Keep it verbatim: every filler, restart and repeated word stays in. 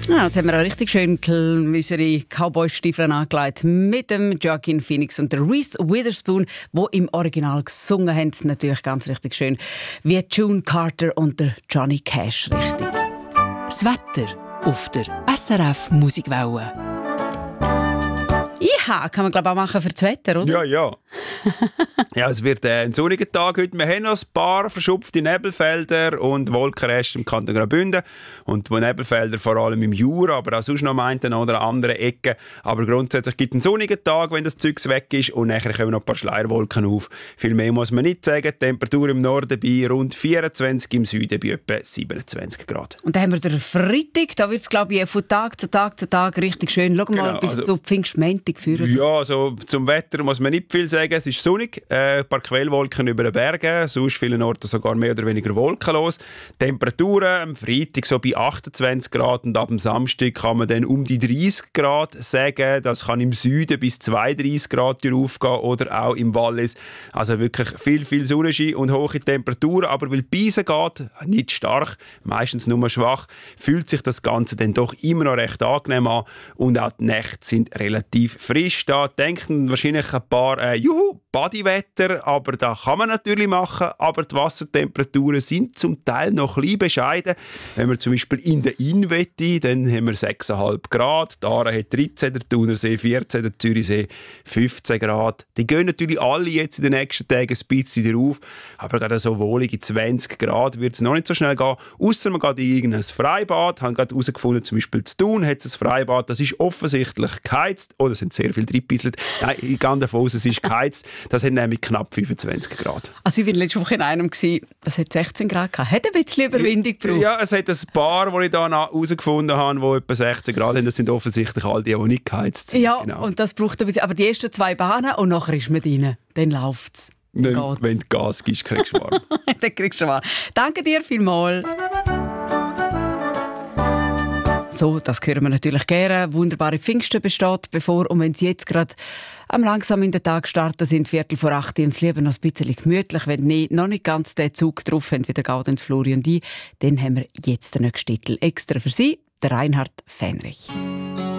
Ja, jetzt haben wir auch richtig schön unsere Cowboy-Stiefel angelegt mit dem Joaquin Phoenix und der Reese Witherspoon, die im Original gesungen haben. Natürlich ganz richtig schön. Wie June Carter und der Johnny Cash. Richtig. Das Wetter auf der S R F Musikwelle. Ja, kann man glaube ich auch machen für das Wetter, oder? Ja, ja. Ja, es wird äh, ein sonniger Tag heute. Wir haben noch ein paar verschupfte Nebelfelder und Wolkenreste im Kanton Graubünden. Und die Nebelfelder vor allem im Jura, aber auch sonst noch meinten oder anderen Ecken. Aber grundsätzlich gibt es einen sonnigen Tag, wenn das Zeug weg ist. Und nachher kommen noch ein paar Schleierwolken auf. Viel mehr muss man nicht sagen. Die Temperatur im Norden bei rund vierundzwanzig, im Süden bei etwa siebenundzwanzig Grad. Und dann haben wir den Freitag. Da wird es, glaube ich, von Tag zu Tag zu Tag richtig schön. Schau mal, Genau, bis also, zu Pfingstmontag führen. Ja, also zum Wetter muss man nicht viel sagen. Es ist sonnig, äh, ein paar Quellwolken über den Bergen, sonst vielen Orten sogar mehr oder weniger wolkenlos. Temperaturen am Freitag so bei achtundzwanzig Grad und ab dem Samstag kann man dann um die dreißig Grad sagen. Das kann im Süden bis zweiunddreißig Grad aufgehen oder auch im Wallis. Also wirklich viel, viel Sonnenschein und hohe Temperaturen. Aber weil die Beise geht, nicht stark, meistens nur schwach, fühlt sich das Ganze dann doch immer noch recht angenehm an und auch die Nächte sind relativ frisch. Da denken wahrscheinlich ein paar, äh, juhu, Bodywetter, aber das kann man natürlich machen, aber die Wassertemperaturen sind zum Teil noch ein bisschen bescheiden. Wenn wir zum Beispiel in der Inn wette, dann haben wir sechs Komma fünf Grad, die Aare hat dreizehn, der Thunersee vierzehn, der Zürichsee fünfzehn Grad. Die gehen natürlich alle jetzt in den nächsten Tagen ein bisschen drauf, aber gerade so wohlige zwanzig Grad wird es noch nicht so schnell gehen, ausser man geht in irgendein Freibad. Haben gerade herausgefunden, zum Beispiel zu Thun hat es ein Freibad, das ist offensichtlich geheizt, oder oh, es sind sehr viele reingebisselt. Nein, ich gehe davon aus, es ist geheizt. Das hat nämlich knapp fünfundzwanzig Grad. Also ich war letzte Woche in einem, was hat sechzehn Grad gehabt. Hat ein bisschen Überwindung gebraucht. Ja, es hat ein paar, die ich da herausgefunden habe, die etwa sechzehn Grad haben. Das sind offensichtlich all die, die nicht geheizt sind. Ja, genau. Und das braucht ein bisschen. Aber die ersten zwei Bahnen und nachher ist man drin. Dann läuft es. Wenn du Gas gibst, kriegst du warm. Dann kriegst du warm. Danke dir vielmals. So, das hören wir natürlich gerne. Wunderbare Pfingsten besteht bevor. Und wenn Sie jetzt gerade am langsam in den Tag starten sind, Viertel vor acht, und es lieber noch ein bisschen gemütlich, wenn Sie noch nicht ganz den Zug drauf haben, wie der Gaudenz Florian die, dann haben wir jetzt den nächsten Titel extra für Sie, der Reinhard Fähnrich.